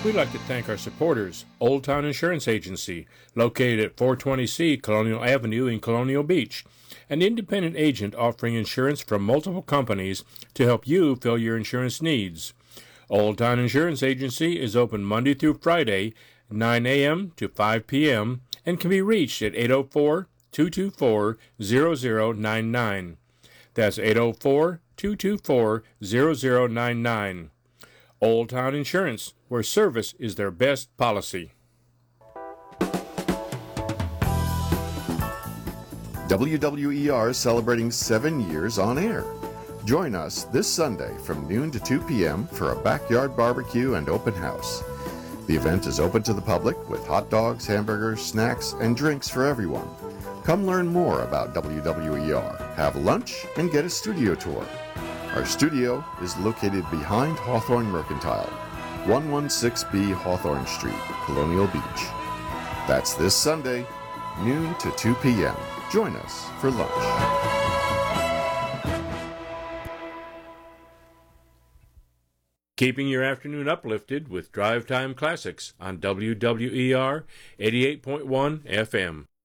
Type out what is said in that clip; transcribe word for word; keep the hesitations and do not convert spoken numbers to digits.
We'd like to thank our supporters, Old Town Insurance Agency, located at four twenty C Colonial Avenue in Colonial Beach, an independent agent offering insurance from multiple companies to help you fill your insurance needs. Old Town Insurance Agency is open Monday through Friday, nine a.m. to five p.m., and can be reached at eight oh four, two two four, zero zero nine nine. That's eight oh four, two two four, zero zero nine nine. Old Town Insurance, where service is their best policy. W W E R is celebrating seven years on air. Join us this Sunday from noon to two p.m. for a backyard barbecue and open house. The event is open to the public with hot dogs, hamburgers, snacks, and drinks for everyone. Come learn more about W W E R, have lunch, and get a studio tour. Our studio is located behind Hawthorne Mercantile, one sixteen B Hawthorne Street, Colonial Beach. That's this Sunday, noon to two p.m. Join us for lunch. Keeping your afternoon uplifted with Drive Time Classics on W W E R eighty-eight point one F M.